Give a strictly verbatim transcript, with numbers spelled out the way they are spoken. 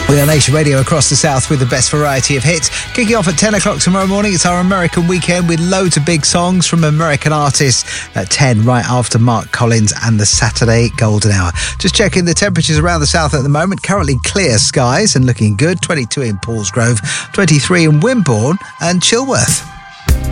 We are Nation Radio across the South with the best variety of hits. Kicking off at ten o'clock tomorrow morning, it's our American weekend with loads of big songs from American artists at ten, right after Mark Collins and the Saturday Golden Hour. Just checking the temperatures around the South at the moment. Currently clear skies and looking good. twenty-two in Paulsgrove, twenty-three in Wimborne and Chilworth.